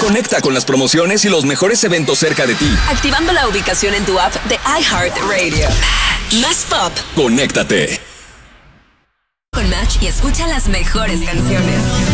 Conecta con las promociones y los mejores eventos cerca de ti. Activando la ubicación en tu app de iHeartRadio. Más pop. Conéctate. Con Match y escucha las mejores canciones.